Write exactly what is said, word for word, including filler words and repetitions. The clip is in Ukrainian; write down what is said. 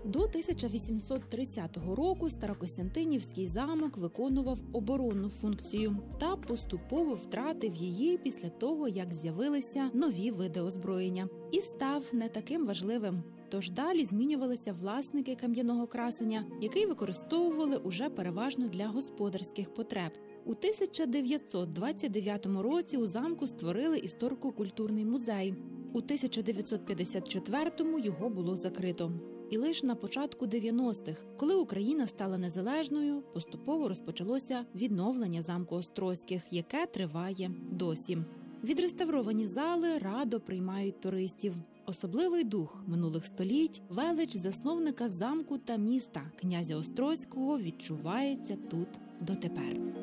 До тисяча вісімсот тридцятого року Старокостянтинівський замок виконував оборонну функцію та поступово втратив її після того, як з'явилися нові види озброєння. І став не таким важливим. Тож далі змінювалися власники кам'яного красення, який використовували уже переважно для господарських потреб. У тисяча дев'ятсот двадцять дев'ятому році у замку створили історико-культурний музей. У тисяча дев'ятсот п'ятдесят четвертому його було закрито. І лише на початку дев'яностих, коли Україна стала незалежною, поступово розпочалося відновлення замку Острозьких, яке триває досі. Відреставровані зали радо приймають туристів. Особливий дух минулих століть, велич засновника замку та міста, князя Острозького, відчувається тут дотепер.